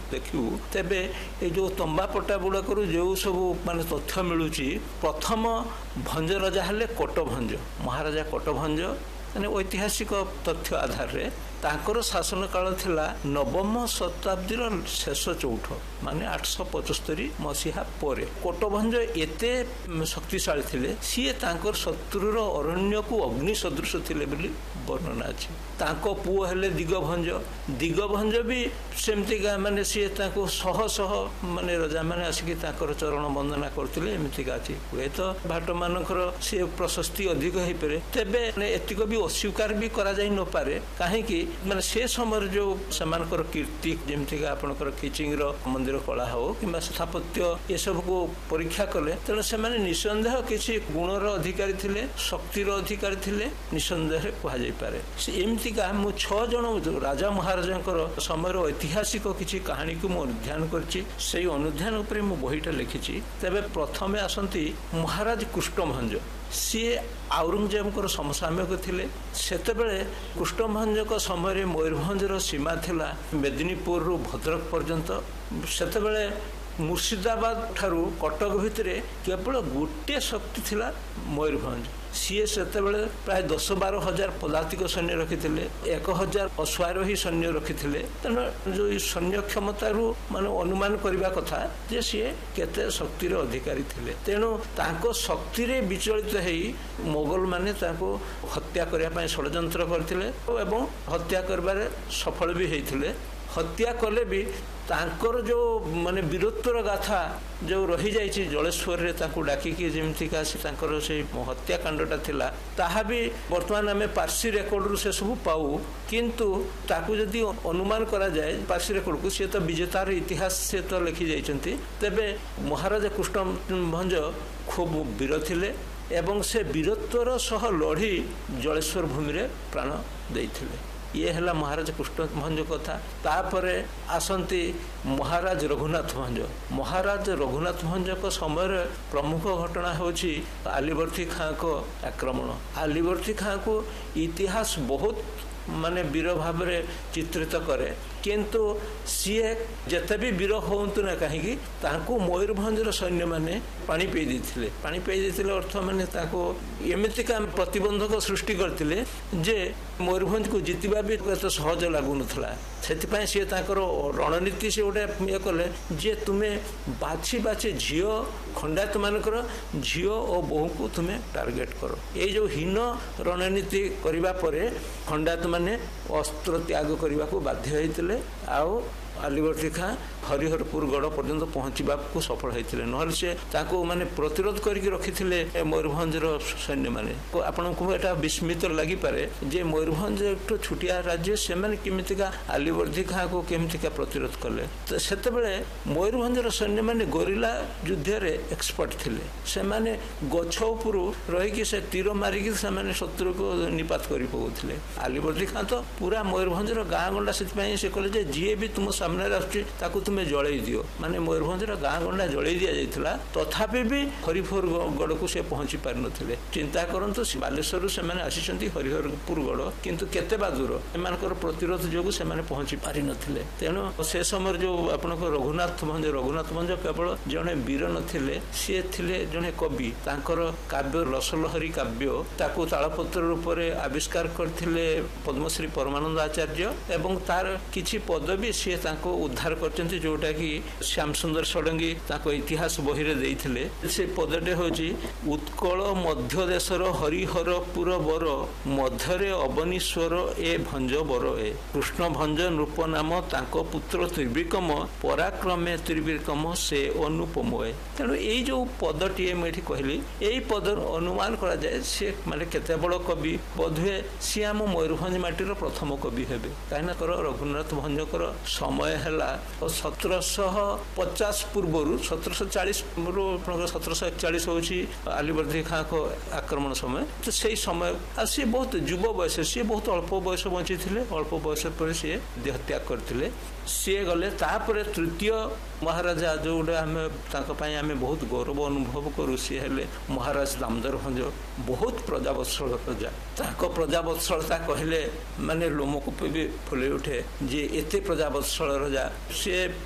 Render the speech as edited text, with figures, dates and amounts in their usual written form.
देखू तेबे ये जो तंबापटा गुड़ाक जो सब मान तथ्य मिलूँ प्रथम भंज राजा हेले कोटभंज महाराजा कोटभंज माने ऐतिहासिक तथ्य आधार रे तांकर शासन काल थिला नवम शताब्दीर शेष चौठ माने 875 मसीहा परे कोटभंज एते शक्तिशाली थिले सीए तांकर शत्रुर अरण्य को अग्नि सदृश थिले बोली वर्णना अछि तांको पुओ हेले दिगभंज भी सेमती माने सीए तांको शह शह माने राजा माने आसिक तांकर चरण वंदना करथिले एमिति गाछि हुए तो भाट मानकर से प्रशस्ति अधिक हेई परे तेबे एतिक भी अस्वीकार भी करा जाई न पारे काहे कि माने से समय जो समानकर कीर्ति जेमती आपनकर किचिंग मंदिर कला हो कि स्थापत्य ये सब को परीक्षा कले तेणु से निसंदेह किसी गुणर अधिकारी थिले शक्तिर अधिकारी थिले निसंदेह कहा जाई पारे एमतीका मु 6 जन राजा महाराजा समय ऐतिहासिक किसी कहानी को मु अध्ययन करछि से अनुध्यान उपरे मु बहीटा लिखिछि तबे प्रथमे आसंती महाराज कृष्णभंज सी औरंगजेब समसामयिक थिले सेतेबेले कृष्णभंज समय मयूरभंजर सीमा थिला मेदिनीपुर रु भद्रक पर्यंत सेतेबेले मुर्शिदाबाद ठारू कटक भितर केवल गोटे शक्ति थिला मयूरभंज सीए सेतेबेले प्राय 10-12 हजार पदातिक सैन्य रखिथिले 1000 अश्वारोही सैन्य रखिथिले तेणु जो सैन्य क्षमता रू माने अनुमान करबा कथा जे सीए केते शक्तिर अधिकारी थिले तेणु तांको शक्ति रे विचलित हेई मोगल माने तांको हत्या करिया पय षडयंत्र करथिले एवं हत्या करबारे सफल भी हेइथिले हत्या कले भी तांकर जो माने वीरत्वर गाथा जो रही जाइछि जलेश्वर रे तांको डाकी कि जेमती का से तांकर से हत्या कांडटा थिला ताहा भी वर्तमान हमें पारसी रेकॉर्ड रु से सब पाऊ किंतु ताकू जदी अनुमान करा जाए पारसी रेकॉर्ड को से तो विजेतार इतिहास से तो लिखि जाइछंती तबे महाराजा कृष्णभंज खूब वीर थिले एवं से वीरत्वर सह लड़ी जलेश्वर भूमि रे प्राण देइथिले ये है महाराज कृष्णभंज कथा तापरे आसंती महाराज रघुनाथ भंज को समय प्रमुख घटना होची आलीवर्दी खां को आक्रमण आलीवर्दी खां को इतिहास बहुत माने वीर भाव में चित्रित करे किंतु सीए जते भी वीर होंतु ना कहीं मयूरभंजर सैन्य माने पानी पे देथिले अर्थ माने ताको एमितिका प्रतिबंधक सृष्टि करथिले जे मयूरभंज को जितबा भी तो सहज लागु नथला सेति सी रणनीति से गोटे ये कले जे तुम्हें बाछी झीओ खंडायत मानकर झीओ और बहु को तुम्हें टार्गेट करो ये जो हीन रणनीति करबा परे खंडायत माने अस्त्र त्याग करने को बाध्य होते आओ आलीवर्दी खां हरिहरपुर गढ़ पर्यंत पहुंचवा को सफल होते ना से माने प्रतिरोध करके रखी मयूरभंजर सैन्य मैंने आपन को एटा विस्मित लगी पारे जे मयूरभंज एक छुटिया राज्य से केमितिका आलीवर्दी खां को केमितिका प्रतिरोध कले तो सेते मयूरभंजर सैन्य मैंने गोरिल्ला युद्ध रे एक्सपर्ट थिले से माने गछ उपर रही से तीर मारिकी से शत्रु को निपात कर पकाउथिले आलीवर्दी खां तो पूरा मयूरभंजर गाँ गंडा से कहले जी भी तुम सामने आसु तुम जलई दियो माने मयूरभंजर गाँ गंडा जलई दि जाइथिला तथापि भी हरिहर गढ़ को से पहुंची पारि नथिले चिंता करंतु बालेश्वर से माने आसीचंती हरिहरपुर गढ़ किंतु केते बा दूर एमानकर प्रतिरोध जोगु से माने पहुंची पारि नथिले तेणु से समय जो आपनको रघुनाथ भंज केवल जने वीर नथिले से थिले जने कवि तांकर काव्य रसलहरी काव्य ताकू तालपत्र रूप में आविष्कार करथिले पद्मश्री परमानंद आचार्य एवं तार किछि पदवी सी तांको उद्धार करचंती जोटा कि श्याम सुंदर षडंगी ताको इतिहास बही रे देइथिले से पदटे होची उत्कल मध्य देशर हरिहरपुर बर मध्यरे अवनीश्वर ए भंज बर ए कृष्ण भंज नृप नाम ताको पुत्र त्रिविक्रम पराक्रमे त्रिविक्रम से अनुपमय तेणु ये जो पदटी मुझे कहली यही पद अनुमान करा जाए सी माने केते बड़ कवि बोधे सी आम मयूरभंज माटीर प्रथम कवि हेबे कहीं रघुनाथ भंजकर समय है 1750 पूर्व 1740 1741 हूँ आलीवर्दी खां को आक्रमण समय तो से समय सी बहुत युव बयस सी बहुत अल्प बयस बंची थे अल्प बयस पर सी देहत्याग करते सी गले तापर तृतीय महाराजा जो गोटे आम बहुत गौरव अनुभव करूँ सी हेले महाराज दामोदर भंज बहुत प्रजावत्सल प्रजा प्रजावत्सलता कहले माने लोमकूप भी फुले उठे जे एते प्रजावत्सल राजा सी